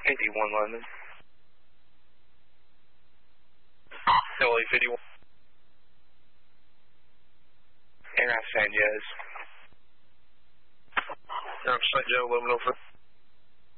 51 London. LA 51. Air San Jose. San Jose, 1104.